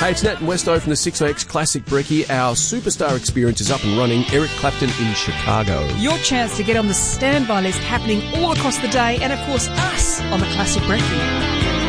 Hey, it's Nat and Westo from the 6OX Classic Brekkie. Our superstar experience is up and running. Eric Clapton in Chicago. Your chance to get on the standby list happening all across the day, and of course us on the Classic Brekkie.